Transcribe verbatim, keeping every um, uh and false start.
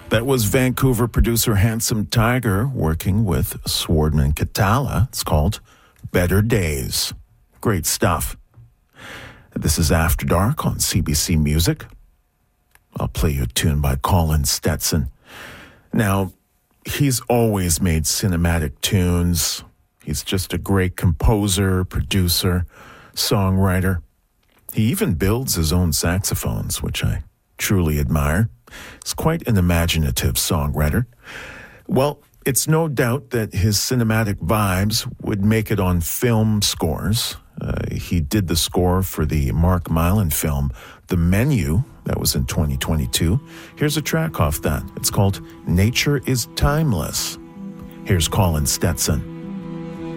That was Vancouver producer Handsome Tiger working with Swardman Katala. It's called Better Days. Great stuff. This is After Dark on C B C Music. I'll play you a tune by Colin Stetson. Now, he's always made cinematic tunes. He's just a great composer, producer, songwriter. He even builds his own saxophones, which I truly admire. He's quite an imaginative songwriter. Well, it's no doubt that his cinematic vibes would make it on film scores. Uh, he did the score for the Mark Mylon film, The Menu, that was in twenty twenty-two. Here's a track off that. It's called Nature is Timeless. Here's Colin Stetson.